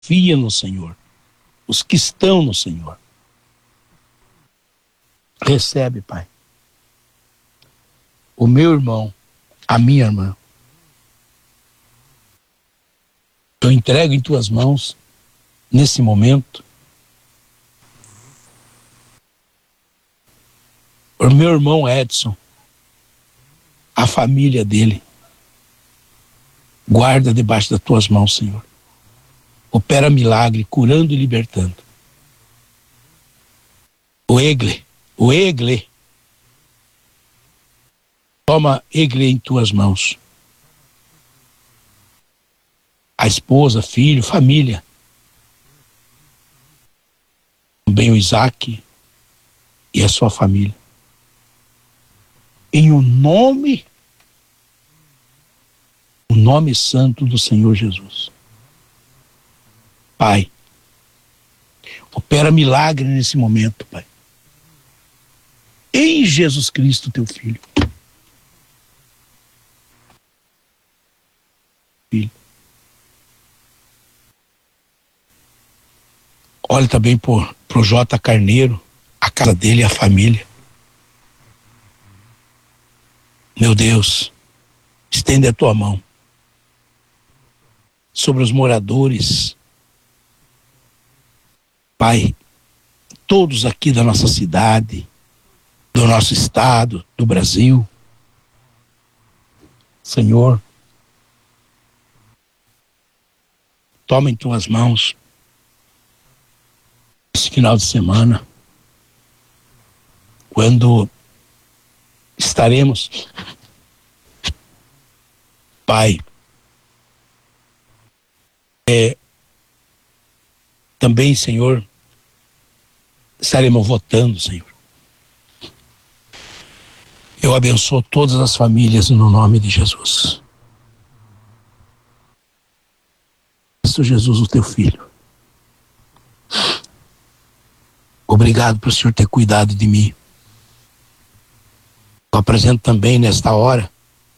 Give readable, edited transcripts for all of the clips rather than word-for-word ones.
confia no Senhor, os que estão no Senhor. Recebe, Pai, o meu irmão, a minha irmã. Eu entrego em tuas mãos, nesse momento, o meu irmão Edson, a família dele. Guarda debaixo das tuas mãos, Senhor. Opera milagre, curando e libertando. O Egle, toma Egle em tuas mãos. A esposa, filho, família. Também o Isaac e a sua família. Em o nome santo do Senhor Jesus. Pai, opera milagre nesse momento, Pai. Em Jesus Cristo, teu Filho. Olha também pro J. Carneiro, a casa dele e a família. Meu Deus, estende a tua mão sobre os moradores, Pai, todos aqui da nossa cidade, do nosso estado, do Brasil. Senhor, toma em tuas mãos esse final de semana, quando estaremos, Pai, também, Senhor, estaremos votando, Senhor. Eu abençoo todas as famílias no nome de Jesus. Cristo Jesus, o teu Filho. Obrigado por o Senhor ter cuidado de mim. Eu apresento também nesta hora,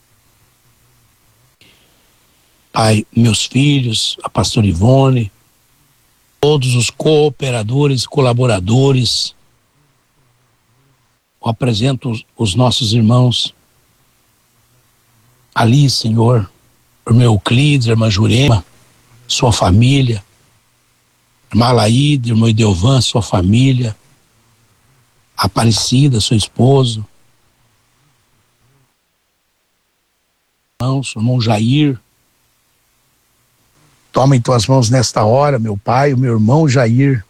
Pai, meus filhos, a pastora Ivone, todos os cooperadores e colaboradores. Eu apresento os nossos irmãos ali, Senhor, o irmão Euclides, a irmã Jurema, sua família, a irmã Alaíde, o irmão Edelvan, sua família, a Aparecida, seu esposo, o irmão Jair. Toma em tuas mãos nesta hora, meu pai, o meu irmão Jair.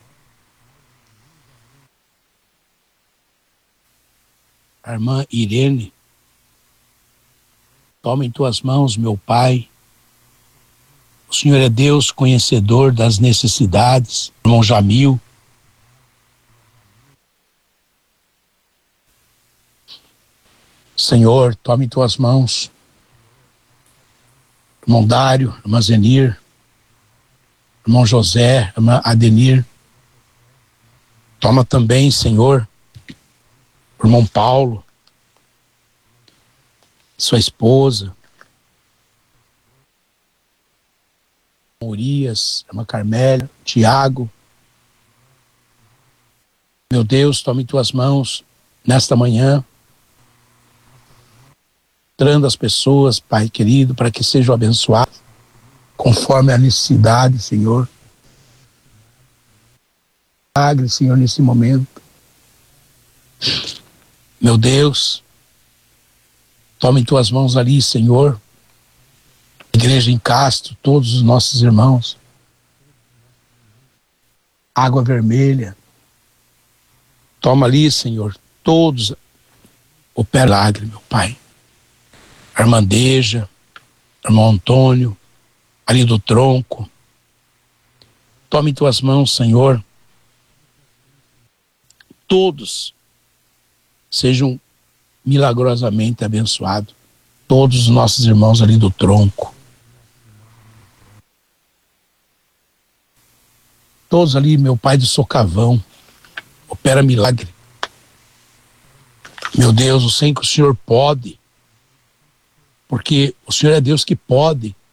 A irmã Irene. Toma em tuas mãos, meu pai. O Senhor é Deus conhecedor das necessidades. Irmão Jamil. Senhor, toma em tuas mãos. Irmão Dário, irmã Zenir. Irmão José, irmã Adenir. Toma também, Senhor, irmão Paulo, sua esposa, Urias, irmã Carmélia, Tiago. Meu Deus, toma em tuas mãos nesta manhã, entrando as pessoas, Pai querido, para que sejam abençoados conforme a necessidade, Senhor. Milagre, Senhor, nesse momento. Meu Deus, toma em tuas mãos ali, Senhor, Igreja em Castro, todos os nossos irmãos. Água Vermelha. Toma ali, Senhor, todos. Opera milagre, meu Pai. Armandeja, irmão Antônio, ali do Tronco. Tome em tuas mãos, Senhor. Todos sejam milagrosamente abençoados. Todos os nossos irmãos ali do Tronco. Todos ali, meu Pai do Socavão. Opera milagre. Meu Deus, eu sei que o Senhor pode. Porque o Senhor é Deus que pode